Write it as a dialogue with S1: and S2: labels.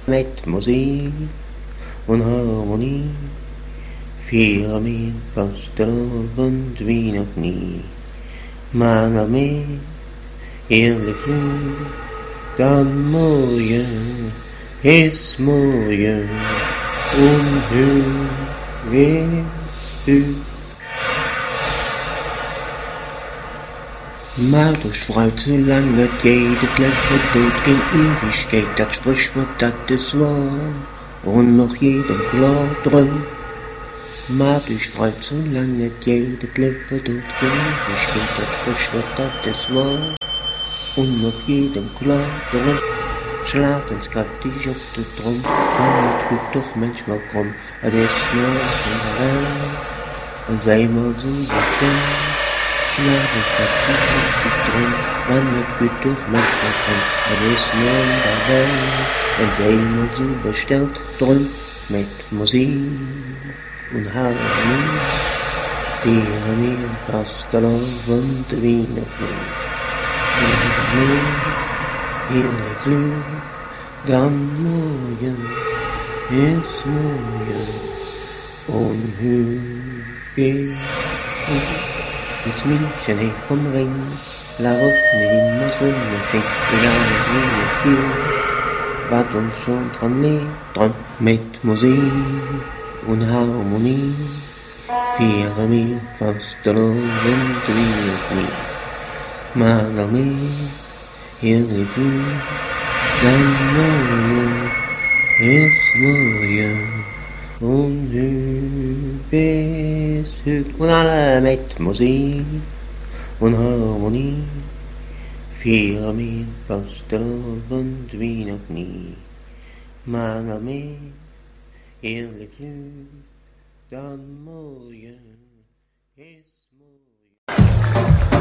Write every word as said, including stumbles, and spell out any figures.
S1: Met muziek en harmonie vieren meer vastelovend wie nog niet. Maar met eerlijk vloed, dan mooie is mooie onheugelijk. Maar dus fruit, zolang het geht, het leven doet geen Ewigkeit, dat Sprichwort, dat ist wahr, und noch jedem klar drum. Maar dus fruit, zolang het geht, het leven doet geen Ewigkeit, dat Sprichwort, dat ist wahr, und noch jedem klar drum. Slaat eens krachtig op de trom, maar het goed toch manchmal krom, het is nog een wel, en zij maar zo bevriend. Slaat eens krachtig op de trom, maar het goed toch manchmal krom, het is nog een wel, en zij maar zo besteld drum, met muziek en harmonie, vieren wir vastelovend wie nog niet. Eerlijk vloed, dan mooie is mooie onheugelijk. Het München heeft vom Ring, waarop nu immer Sonnenschein, egal wie het gilt, wat ons schon dran lebt, dran met muziek en harmonie, vieren wir vastelovend wie nog niet. Maar daarmee eerlijk vloed, dan mooie is mooie onheugelijk. En alle met muziek en harmonie vieren meer vastelovend wie nog niet. Maar daarmee eerlijk vloed, dan mooie is mooie.